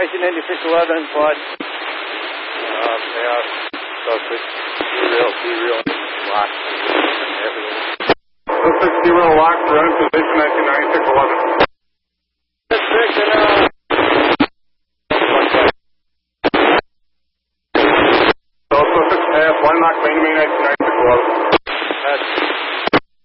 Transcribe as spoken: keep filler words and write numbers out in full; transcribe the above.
nineteen ninety-six eleven, flight. Uh, yeah, so quick. Be real, be real. Lock. Let's just be real lock for run position nineteen ninety-six eleven. That's six and uh. So, six pass, one knock, main to main nineteen ninety-six eleven. That's